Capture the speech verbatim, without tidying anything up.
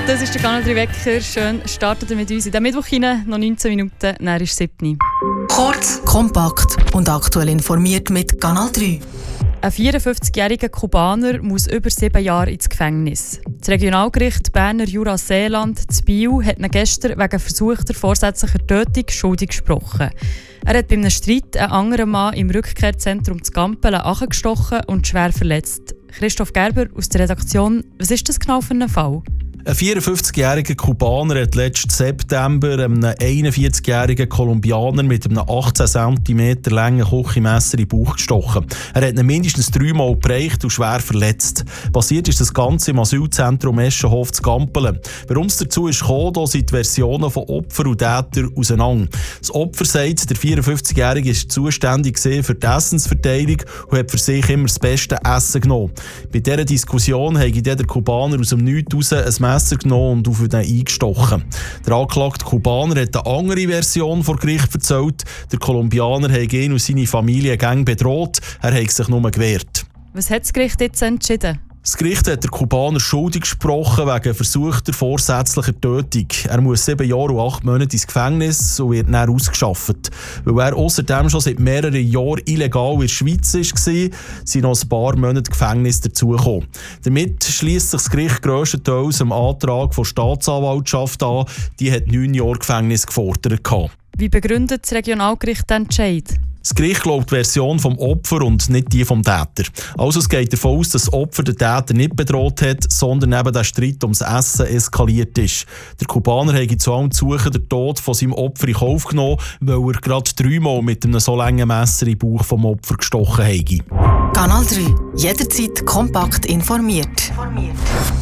Das ist der Kanal drei Wecker. Schön startet ihr mit uns in den Mittwoch hinein. Noch neunzehn Minuten, dann ist es sieben. Kurz, kompakt und aktuell informiert mit Kanal drei. Ein vierundfünfzigjähriger Kubaner muss über sieben Jahre ins Gefängnis. Das Regionalgericht Berner Jura-Seeland zu Biel hat ihn gestern wegen versuchter vorsätzlicher Tötung schuldig gesprochen. Er hat bei einem Streit einen anderen Mann im Rückkehrzentrum zu Gampelen angestochen und schwer verletzt. Christoph Gerber aus der Redaktion. Was ist das genau für ein Fall? Ein vierundfünfzigjähriger Kubaner hat letzten September einem einundvierzigjährigen Kolumbianer mit einem achtzehn Zentimeter langen Küchenmesser in den Bauch gestochen. Er hat ihn mindestens dreimal geprägt und schwer verletzt. Passiert ist das Ganze im Asylzentrum Eschenhof zu Gampelen. Warum es dazu ist gekommen, da sind die Versionen von Opfer und Täter auseinander. Das Opfer sagt, der vierundfünfzigjährige war zuständig für die Essensverteilung und hat für sich immer das beste Essen genommen. Bei dieser Diskussion hat der Kubaner aus dem Nichts heraus ein Messer genommen und auf ihn eingestochen. Der angeklagte Kubaner hat eine andere Version vor Gericht erzählt. Der Kolumbianer hat ihn und seine Familie gang bedroht. Er hat sich nur gewehrt. Was hat das Gericht jetzt entschieden? Das Gericht hat den Kubaner schuldig gesprochen wegen versuchter vorsätzlicher Tötung. Er muss sieben Jahre und acht Monate ins Gefängnis und wird dann ausgeschafft. Weil er außerdem schon seit mehreren Jahren illegal in der Schweiz war, sind noch ein paar Monate Gefängnis dazugekommen. Damit schliesst sich das Gericht grösstenteils dem Antrag der Staatsanwaltschaft an. Die hat neun Jahre Gefängnis gefordert. Wie begründet das Regionalgericht den Entscheid? Das Gericht glaubt die Version vom Opfer und nicht die vom Täter. Also es geht davon aus, dass das Opfer den Täter nicht bedroht hat, sondern eben der Streit ums Essen eskaliert ist. Der Kubaner hat zu allem zu suchen den Tod von seinem Opfer in Kauf genommen, weil er gerade dreimal mit einem so langen Messer in den Bauch vom Opfer gestochen hat. Kanal drei. Jederzeit kompakt informiert. informiert.